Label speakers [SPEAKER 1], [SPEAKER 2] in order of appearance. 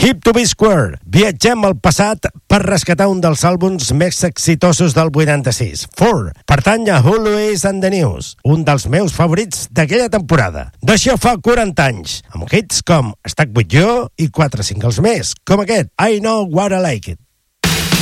[SPEAKER 1] Hip to be Square. Viatgem al passat per rescatar un dels àlbums més exitosos del 86. Four. Pertany a Always and the News, un dels meus favorits d'aquella temporada. D'això fa 40 anys, amb hits com Stuck With You i 4 singles més, com aquest, I Know What I Like It.